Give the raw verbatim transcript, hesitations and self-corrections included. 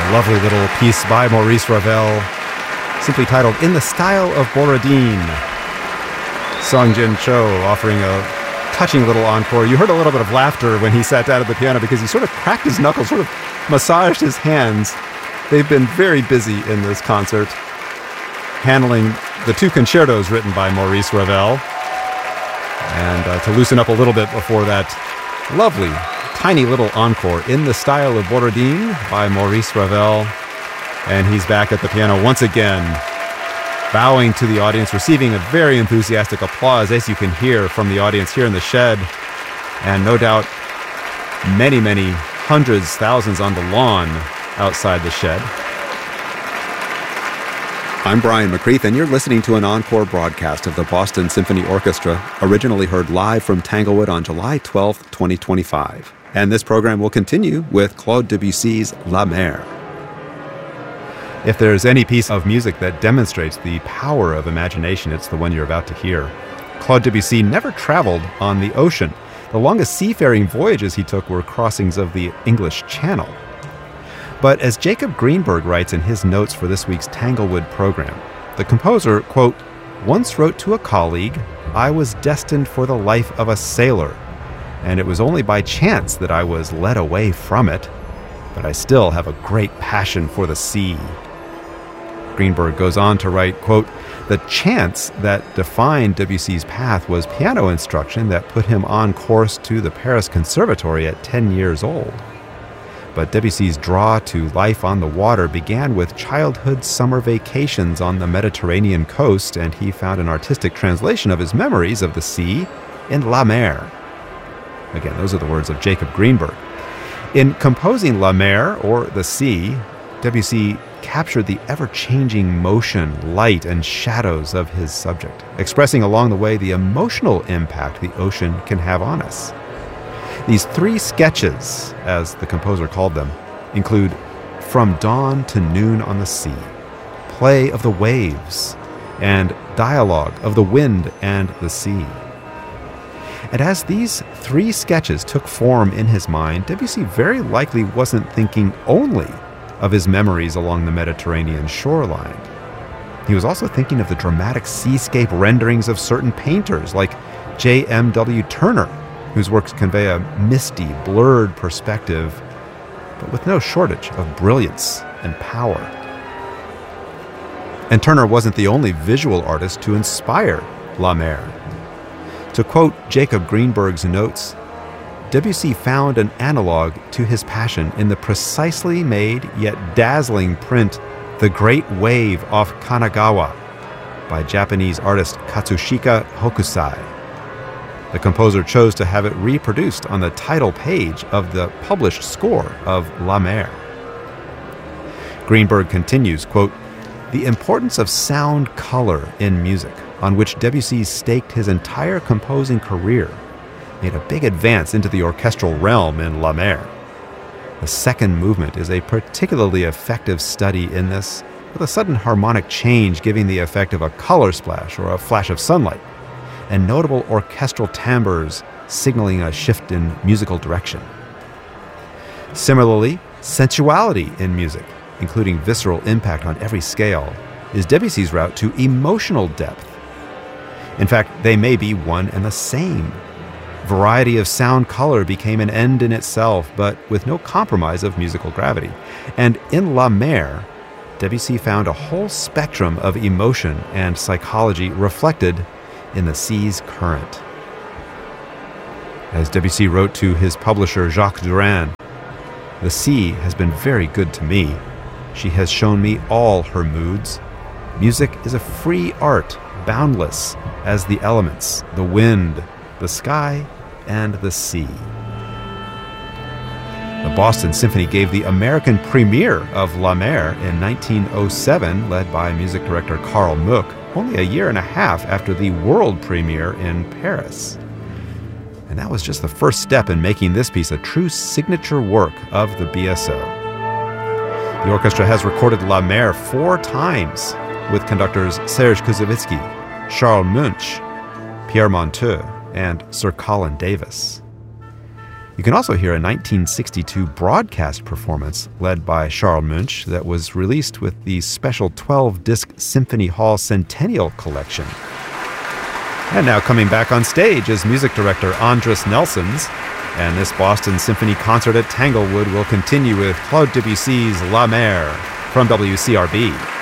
Lovely little piece by Maurice Ravel, simply titled In the Style of Borodin. Song Jin Cho offering a touching little encore. You heard a little bit of laughter when he sat down at the piano because he sort of cracked his knuckles, sort of massaged his hands. They've been very busy in this concert, handling the two concertos written by Maurice Ravel. And uh, to loosen up a little bit before that lovely, tiny little encore, In the Style of Borodin by Maurice Ravel. And he's back at the piano once again, bowing to the audience, receiving a very enthusiastic applause, as you can hear from the audience here in the shed. And no doubt, many, many hundreds, thousands on the lawn outside the shed. I'm Brian McCreath, and you're listening to an encore broadcast of the Boston Symphony Orchestra, originally heard live from Tanglewood on July twelfth, twenty twenty-five. And this program will continue with Claude Debussy's La Mer. If there's any piece of music that demonstrates the power of imagination, it's the one you're about to hear. Claude Debussy never traveled on the ocean. The longest seafaring voyages he took were crossings of the English Channel. But as Jacob Greenberg writes in his notes for this week's Tanglewood program, the composer, quote, once wrote to a colleague, I was destined for the life of a sailor, and it was only by chance that I was led away from it, but I still have a great passion for the sea. Greenberg goes on to write, quote, the chance that defined Debussy's path was piano instruction that put him on course to the Paris Conservatory at ten years old. But Debussy's draw to life on the water began with childhood summer vacations on the Mediterranean coast, and he found an artistic translation of his memories of the sea in La Mer. Again, those are the words of Jacob Greenberg. In composing La Mer, or the sea, Debussy captured the ever-changing motion, light, and shadows of his subject, expressing along the way the emotional impact the ocean can have on us. These three sketches, as the composer called them, include From Dawn to Noon on the Sea, Play of the Waves, and Dialogue of the Wind and the Sea. And as these three sketches took form in his mind, Debussy very likely wasn't thinking only of his memories along the Mediterranean shoreline. He was also thinking of the dramatic seascape renderings of certain painters like J M W Turner, whose works convey a misty, blurred perspective, but with no shortage of brilliance and power. And Turner wasn't the only visual artist to inspire La Mer. To quote Jacob Greenberg's notes, Debussy found an analog to his passion in the precisely made yet dazzling print The Great Wave off Kanagawa by Japanese artist Katsushika Hokusai. The composer chose to have it reproduced on the title page of the published score of La Mer. Greenberg continues, quote, the importance of sound color in music, on which Debussy staked his entire composing career, made a big advance into the orchestral realm in La Mer. The second movement is a particularly effective study in this, with a sudden harmonic change giving the effect of a color splash or a flash of sunlight, and notable orchestral timbres signaling a shift in musical direction. Similarly, sensuality in music, including visceral impact on every scale, is Debussy's route to emotional depth. In fact, they may be one and the same. Variety of sound color became an end in itself, but with no compromise of musical gravity. And in La Mer, Debussy found a whole spectrum of emotion and psychology reflected in the sea's current. As Debussy wrote to his publisher Jacques Durand, the sea has been very good to me. She has shown me all her moods. Music is a free art, boundless as the elements, the wind, the sky, and the sea. The Boston Symphony gave the American premiere of La Mer in nineteen oh seven, led by music director Carl Muck, only a year and a half after the world premiere in Paris. And that was just the first step in making this piece a true signature work of the B S O. The orchestra has recorded La Mer four times with conductors Serge Koussevitzky, Charles Munch, Pierre Monteux, and Sir Colin Davis. You can also hear a nineteen sixty-two broadcast performance led by Charles Munch that was released with the special twelve-disc Symphony Hall Centennial Collection. And now coming back on stage is music director Andris Nelsons, and this Boston Symphony concert at Tanglewood will continue with Claude Debussy's La Mer from W C R B.